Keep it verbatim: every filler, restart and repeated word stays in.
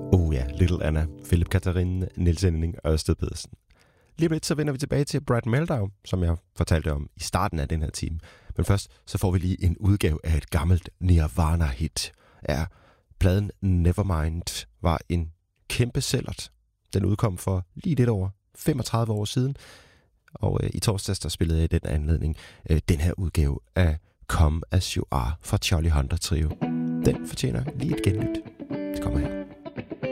Oh ja, Little Anna, Philip Catharine Nielsen Ørsted Pedersen. Lige om lidt, så vender vi tilbage til Brad Mehldau, som jeg fortalte om i starten af den her time. Men først, så får vi lige en udgave af et gammelt Nirvana-hit. Ja, pladen Nevermind var en kæmpe sælgert. Den udkom for lige lidt over femogtredive år siden. Og øh, i torsdags, der spillede jeg i den anledning øh, den her udgave af Come As You Are fra Charlie Hunter Trio. Den fortjener lige et genlyt. Det kommer her.